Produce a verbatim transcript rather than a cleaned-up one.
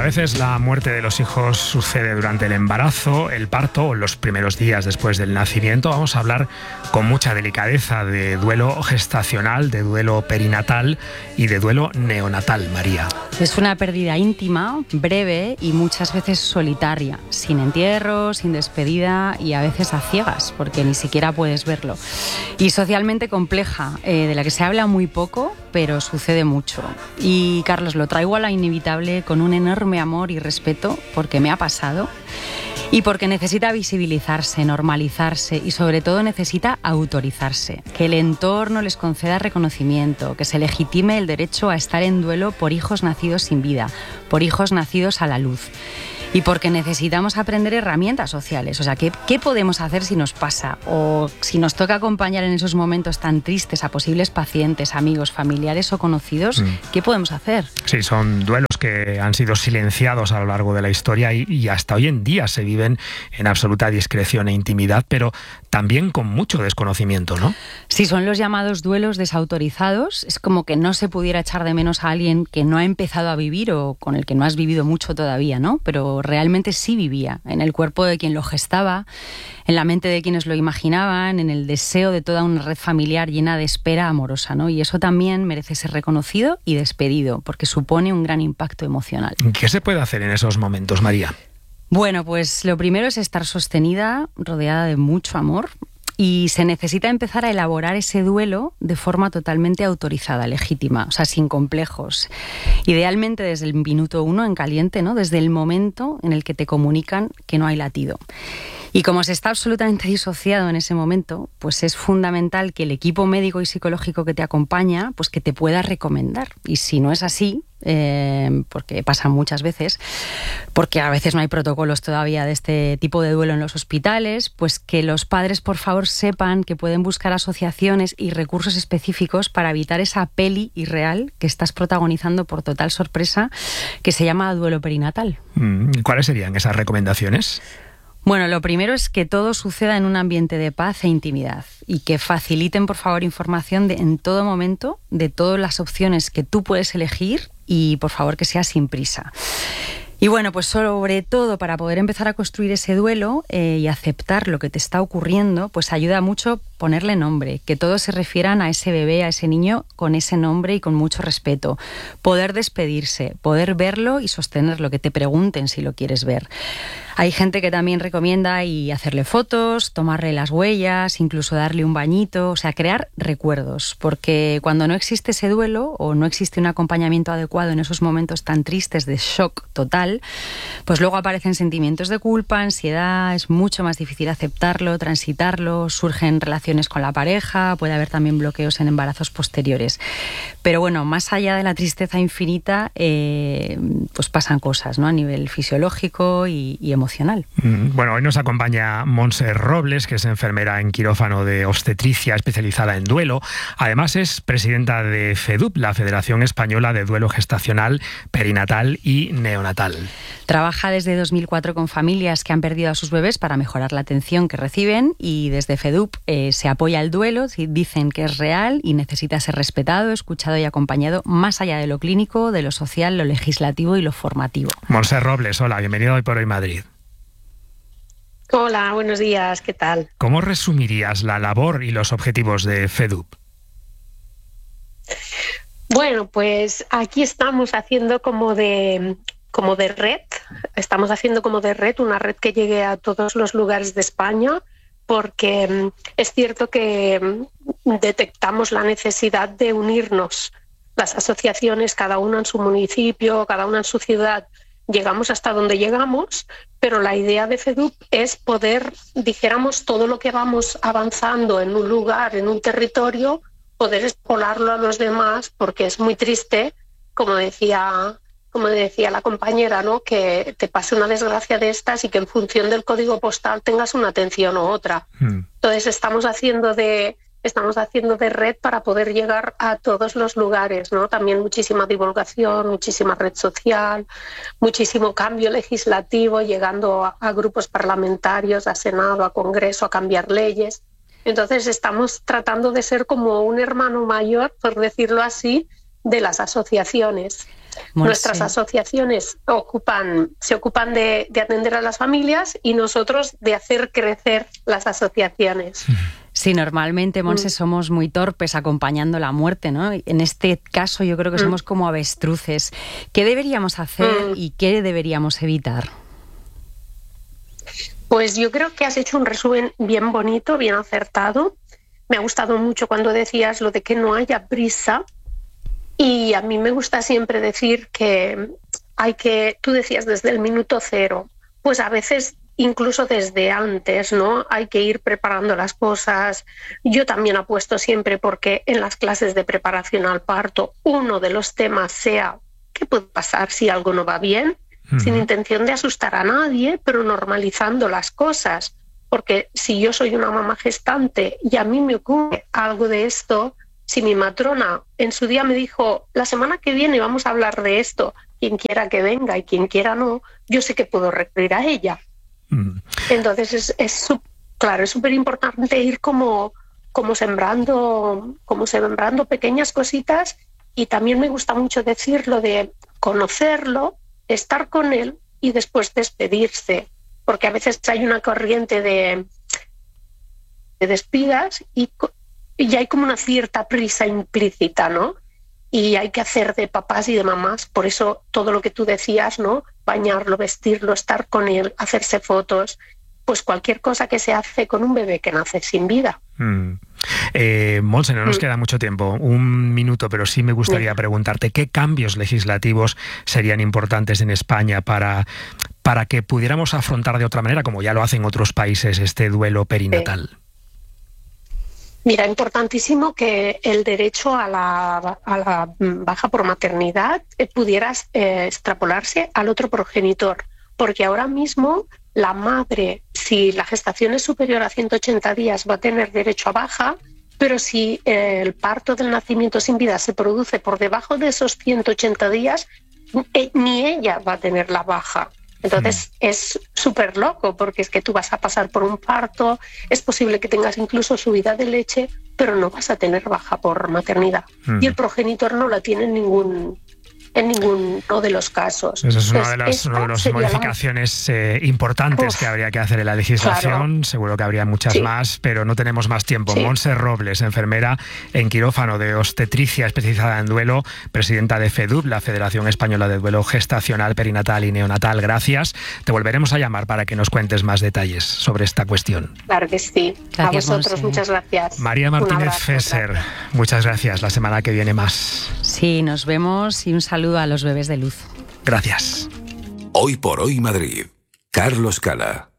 veces la muerte de los hijos sucede durante el embarazo, el parto o los primeros días después del nacimiento. Vamos a hablar con mucha delicadeza de duelo gestacional, de duelo perinatal y de duelo neonatal, María. Es una pérdida íntima, breve y muchas veces solitaria, sin entierro, sin despedida y a veces a ciegas, porque ni siquiera puedes verlo. Y socialmente compleja, eh, de la que se habla muy poco, pero sucede mucho. Y Carlos, lo traigo a la inevitable con un enorme amor y respeto, porque me ha pasado y porque necesita visibilizarse, normalizarse y sobre todo necesita autorizarse, que el entorno les conceda reconocimiento, que se legitime el derecho a estar en duelo por hijos nacidos sin vida, por hijos nacidos a la luz. Y porque necesitamos aprender herramientas sociales. O sea, ¿qué, ¿qué podemos hacer si nos pasa? O si nos toca acompañar en esos momentos tan tristes a posibles pacientes, amigos, familiares o conocidos, mm. ¿qué podemos hacer? Sí, son duelos que han sido silenciados a lo largo de la historia y, y hasta hoy en día se viven en absoluta discreción e intimidad, pero también con mucho desconocimiento, ¿no? Sí, son los llamados duelos desautorizados. Es como que no se pudiera echar de menos a alguien que no ha empezado a vivir o con el que no has vivido mucho todavía, ¿no? Pero realmente sí vivía, en el cuerpo de quien lo gestaba, en la mente de quienes lo imaginaban, en el deseo de toda una red familiar llena de espera amorosa, ¿no? Y eso también merece ser reconocido y despedido, porque supone un gran impacto emocional. ¿Qué se puede hacer en esos momentos, María? Bueno, pues lo primero es estar sostenida, rodeada de mucho amor. Y se necesita empezar a elaborar ese duelo de forma totalmente autorizada, legítima, o sea, sin complejos. Idealmente desde el minuto uno en caliente, ¿no? Desde el momento en el que te comunican que no hay latido. Y como se está absolutamente disociado en ese momento, pues es fundamental que el equipo médico y psicológico que te acompaña, pues que te pueda recomendar. Y si no es así, eh, porque pasa muchas veces, porque a veces no hay protocolos todavía de este tipo de duelo en los hospitales, pues que los padres por favor sepan que pueden buscar asociaciones y recursos específicos para evitar esa peli irreal que estás protagonizando por total sorpresa, que se llama duelo perinatal. ¿Cuáles serían esas recomendaciones? Bueno, lo primero es que todo suceda en un ambiente de paz e intimidad y que faciliten, por favor, información de, en todo momento de todas las opciones que tú puedes elegir y, por favor, que sea sin prisa. Y bueno, pues sobre todo para poder empezar a construir ese duelo eh, y aceptar lo que te está ocurriendo, pues ayuda mucho ponerle nombre, que todos se refieran a ese bebé, a ese niño con ese nombre y con mucho respeto. Poder despedirse, poder verlo y sostenerlo, que te pregunten si lo quieres ver. Hay gente que también recomienda y hacerle fotos, tomarle las huellas, incluso darle un bañito, o sea, crear recuerdos, porque cuando no existe ese duelo o no existe un acompañamiento adecuado en esos momentos tan tristes de shock total, pues luego aparecen sentimientos de culpa, ansiedad, es mucho más difícil aceptarlo, transitarlo, surgen relaciones con la pareja, puede haber también bloqueos en embarazos posteriores. Pero bueno, más allá de la tristeza infinita, eh, pues pasan cosas, ¿no? A nivel fisiológico y, y emocional. Bueno, hoy nos acompaña Montse Robles, que es enfermera en quirófano de obstetricia especializada en duelo. Además es presidenta de FEDUP, la Federación Española de Duelo Gestacional, Perinatal y Neonatal. Trabaja desde dos mil cuatro con familias que han perdido a sus bebés para mejorar la atención que reciben y desde FEDUP eh, se apoya el duelo, dicen que es real y necesita ser respetado, escuchado y acompañado más allá de lo clínico, de lo social, lo legislativo y lo formativo. Montse Robles, hola, bienvenido a Hoy por Hoy Madrid. Hola, buenos días, ¿qué tal? ¿Cómo resumirías la labor y los objetivos de FEDUP? Bueno, pues aquí estamos haciendo como de, como de red, estamos haciendo como de red, una red que llegue a todos los lugares de España, porque es cierto que detectamos la necesidad de unirnos, las asociaciones, cada una en su municipio, cada una en su ciudad. Llegamos hasta donde llegamos, pero la idea de FEDUP es poder, dijéramos, todo lo que vamos avanzando en un lugar, en un territorio, poder expolarlo a los demás, porque es muy triste, como decía, como decía la compañera, ¿no? Que te pase una desgracia de estas y que en función del código postal tengas una atención u otra. Mm. Entonces estamos haciendo de... Estamos haciendo de red para poder llegar a todos los lugares, ¿no? También muchísima divulgación, muchísima red social, muchísimo cambio legislativo, llegando a, a grupos parlamentarios, a Senado, a Congreso, a cambiar leyes. Entonces estamos tratando de ser como un hermano mayor, por decirlo así, de las asociaciones. Monse. Nuestras asociaciones ocupan, se ocupan de, de atender a las familias y nosotros de hacer crecer las asociaciones. Sí, normalmente, Monse, somos muy torpes acompañando la muerte, ¿no? En este caso yo creo que somos como avestruces. ¿Qué deberíamos hacer y qué deberíamos evitar? Pues yo creo que has hecho un resumen bien bonito, bien acertado. Me ha gustado mucho cuando decías lo de que no haya prisa. Y a mí me gusta siempre decir que hay que, tú decías desde el minuto cero, pues a veces incluso desde antes, ¿no? Hay que ir preparando las cosas. Yo también apuesto siempre porque en las clases de preparación al parto uno de los temas sea ¿qué puede pasar si algo no va bien? Uh-huh. Sin intención de asustar a nadie, pero normalizando las cosas. Porque si yo soy una mamá gestante y a mí me ocurre algo de esto, si mi matrona en su día me dijo, la semana que viene vamos a hablar de esto, quien quiera que venga y quien quiera no, yo sé que puedo recurrir a ella. Mm. Entonces, es, es claro, es súper importante ir como, como, sembrando, como sembrando pequeñas cositas, y también me gusta mucho decirlo de conocerlo, estar con él y después despedirse, porque a veces hay una corriente de, de despidas y... Y ya hay como una cierta prisa implícita, ¿no? Y hay que hacer de papás y de mamás. Por eso todo lo que tú decías, ¿no? Bañarlo, vestirlo, estar con él, hacerse fotos, pues cualquier cosa que se hace con un bebé que nace sin vida. Mm. Eh, Monse, no nos mm. queda mucho tiempo, un minuto, pero sí me gustaría mm. preguntarte qué cambios legislativos serían importantes en España para, para que pudiéramos afrontar de otra manera, como ya lo hacen otros países, este duelo perinatal. Sí. Mira, importantísimo que el derecho a la, a la baja por maternidad eh, pudiera eh, extrapolarse al otro progenitor, porque ahora mismo la madre, si la gestación es superior a ciento ochenta días, va a tener derecho a baja, pero si eh, el parto del nacimiento sin vida se produce por debajo de esos ciento ochenta días, eh, ni ella va a tener la baja. Entonces mm. es súper loco, porque es que tú vas a pasar por un parto, es posible que tengas incluso subida de leche, pero no vas a tener baja por maternidad. Mm. Y el progenitor no la tiene en ningún, en ninguno de los casos. Esa es una de las, una de las modificaciones la... eh, importantes Uf, que habría que hacer en la legislación. Claro. Seguro que habría muchas sí. más, pero no tenemos más tiempo. Sí. Monse Robles, enfermera en quirófano de obstetricia especializada en duelo, presidenta de FEDUP, la Federación Española de Duelo Gestacional, Perinatal y Neonatal. Gracias. Te volveremos a llamar para que nos cuentes más detalles sobre esta cuestión. Claro que sí. Gracias, a vosotros, Monse. Muchas gracias. María Martínez Fesser, muchas gracias. La semana que viene más. Sí, nos vemos y un saludo a los bebés de luz. Gracias. Hoy por hoy Madrid. Carlos Cala.